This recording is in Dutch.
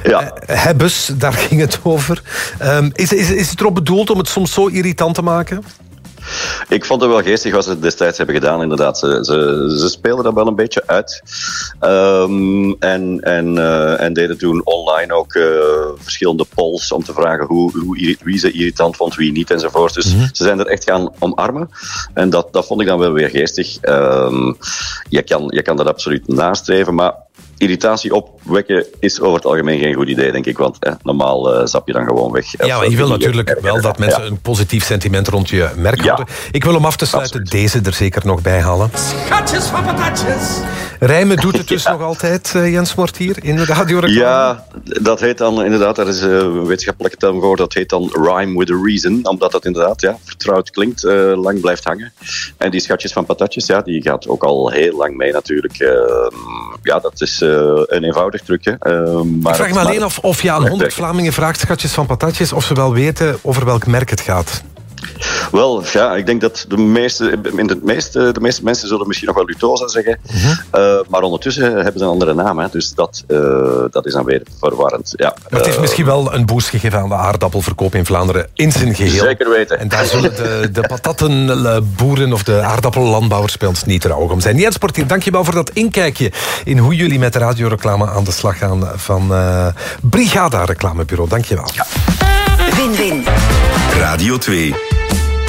Ja. Hebbes, daar ging het over. Is het erop bedoeld om het soms zo irritant te maken? Ik vond het wel geestig wat ze destijds hebben gedaan, inderdaad. Ze speelden dat wel een beetje uit. En deden toen online ook verschillende polls om te vragen wie ze irritant vond, wie niet enzovoort. Dus ze zijn er echt gaan omarmen. En dat vond ik dan wel weer geestig. Je kan dat absoluut nastreven, maar irritatie opwekken is over het algemeen geen goed idee, denk ik. Want normaal zap je dan gewoon weg. Ja, maar je wil natuurlijk wel dat mensen een positief sentiment rond je merk houden. Ik wil om af te sluiten deze er zeker nog bij halen. Schatjes van patatjes. Rijmen doet het dus nog altijd, Jens Mortier, in de radioreclame? Ja, dat heet dan inderdaad, daar is een wetenschappelijke term voor, dat heet dan rhyme with a reason, omdat dat inderdaad vertrouwd klinkt, lang blijft hangen. En die schatjes van patatjes, die gaat ook al heel lang mee natuurlijk. Dat is een eenvoudig trucje. Ik vraag me alleen of je aan 100 Vlamingen vraagt, schatjes van patatjes, of ze wel weten over welk merk het gaat. Wel, ik denk dat de meeste mensen zullen misschien nog wel Lutosa zeggen. Maar ondertussen hebben ze een andere naam. Hè, dus dat is dan weer verwarrend. Ja. Maar het heeft misschien wel een boost gegeven aan de aardappelverkoop in Vlaanderen in zijn geheel. Zeker weten. En daar zullen de patattenboeren of de aardappellandbouwers bij ons niet rouwig om zijn. Jens Mortier, dankjewel voor dat inkijkje in hoe jullie met de radioreclame aan de slag gaan van Brigada Reclamebureau. Dankjewel. Win-win. Radio 2.